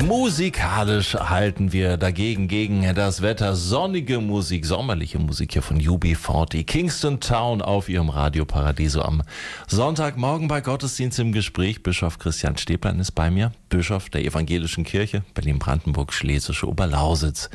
Musikalisch halten wir dagegen gegen das Wetter. Sonnige Musik, sommerliche Musik hier von UB40. Kingston Town auf ihrem Radio Paradiso am Sonntagmorgen bei Gottesdienst im Gespräch. Bischof Christian Stäblein ist bei mir, Bischof der Evangelischen Kirche Berlin-Brandenburg, Schlesische Oberlausitz.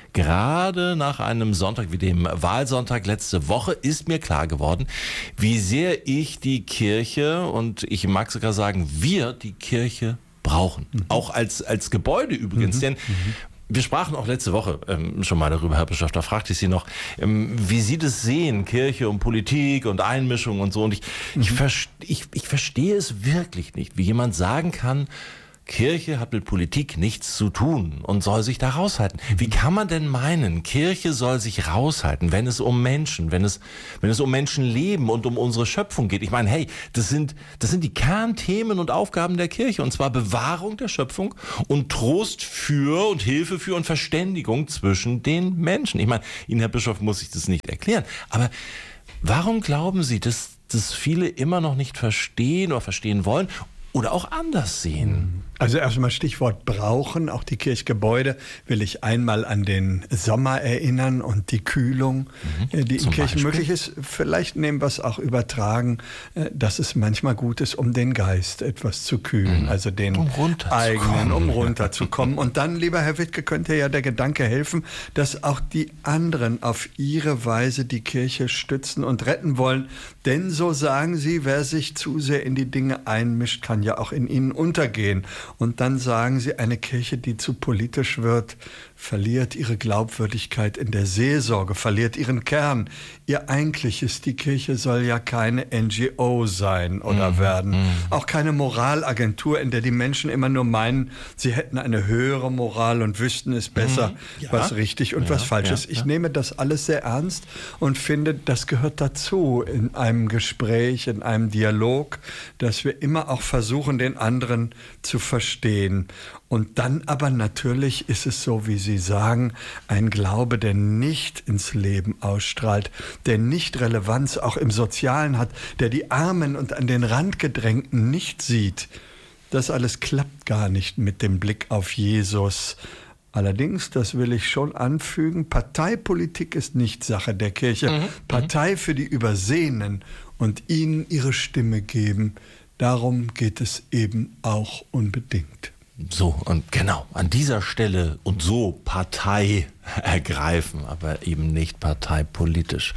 Gerade nach einem Sonntag wie dem Wahlsonntag letzte Woche ist mir klar geworden, wie sehr ich die Kirche und ich mag sogar sagen, wir die Kirche brauchen. Auch als Gebäude übrigens, denn wir sprachen auch letzte Woche schon mal darüber, Herr Bischof, da fragte ich Sie noch, wie Sie das sehen, Kirche und Politik und Einmischung und so. Und ich verstehe es wirklich nicht, wie jemand sagen kann, Kirche hat mit Politik nichts zu tun und soll sich da raushalten. Wie kann man denn meinen, Kirche soll sich raushalten, wenn es um Menschen, wenn es um Menschenleben und um unsere Schöpfung geht? Ich meine, hey, das sind die Kernthemen und Aufgaben der Kirche, und zwar Bewahrung der Schöpfung und Trost für und Hilfe für und Verständigung zwischen den Menschen. Ich meine, Ihnen, Herr Bischof, muss ich das nicht erklären, aber warum glauben Sie, dass viele immer noch nicht verstehen oder verstehen wollen oder auch anders sehen? Also erstmal Stichwort brauchen. Auch die Kirchgebäude will ich einmal an den Sommer erinnern und die Kühlung, die in Kirchen möglich ist. Vielleicht nehmen wir es auch übertragen, dass es manchmal gut ist, um den Geist etwas zu kühlen. Also den eigenen, um runterzukommen. Und dann, lieber Herr Wittke, könnte ja der Gedanke helfen, dass auch die anderen auf ihre Weise die Kirche stützen und retten wollen. Denn so sagen sie, wer sich zu sehr in die Dinge einmischt, kann ja auch in ihnen untergehen. Und dann sagen sie, eine Kirche, die zu politisch wird, verliert ihre Glaubwürdigkeit in der Seelsorge, verliert ihren Kern. Ihr eigentliches, die Kirche soll ja keine NGO sein oder werden. Auch keine Moralagentur, in der die Menschen immer nur meinen, sie hätten eine höhere Moral und wüssten es besser, was richtig und was falsch ist. Ich nehme das alles sehr ernst und finde, das gehört dazu in einem Gespräch, in einem Dialog, dass wir immer auch versuchen, den anderen zu verstehen. Und dann aber natürlich ist es so, wie Sie sagen, ein Glaube, der nicht ins Leben ausstrahlt, der nicht Relevanz auch im Sozialen hat, der die Armen und an den Rand gedrängten nicht sieht. Das alles klappt gar nicht mit dem Blick auf Jesus. Allerdings, das will ich schon anfügen, Parteipolitik ist nicht Sache der Kirche. Partei für die Übersehenen und ihnen ihre Stimme geben, darum geht es eben auch unbedingt. So, und genau, an dieser Stelle und so Partei ergreifen, aber eben nicht parteipolitisch.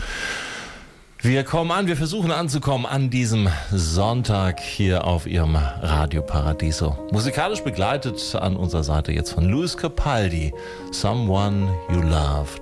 Wir versuchen anzukommen an diesem Sonntag hier auf Ihrem Radio Paradiso. Musikalisch begleitet an unserer Seite jetzt von Lewis Capaldi, Someone You Loved.